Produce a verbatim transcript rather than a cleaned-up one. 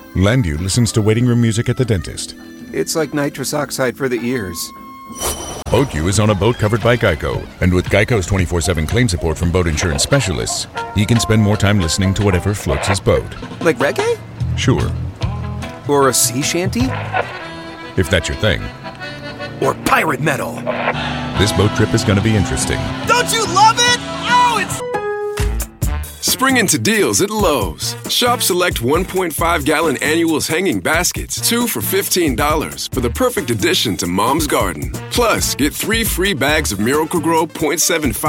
Landu listens to waiting room music at the dentist. It's like nitrous oxide for the ears. BoatU is on a boat covered by Geico, and with Geico's twenty-four seven claim support from boat insurance specialists, he can spend more time listening to whatever floats his boat. Like reggae? Sure. Or a sea shanty? If that's your thing. Or pirate metal? This boat trip is going to be interesting. Don't you love it? Oh, it's... Spring into deals at Lowe's. Shop select one point five gallon annuals hanging baskets, two for fifteen dollars, for the perfect addition to Mom's Garden. Plus, get three free bags of Miracle-Gro point seven five